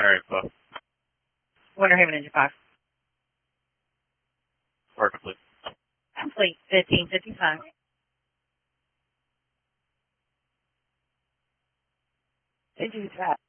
Winter info. Winter Haven Engine 5. Work complete. Complete. 1555. Engine 5.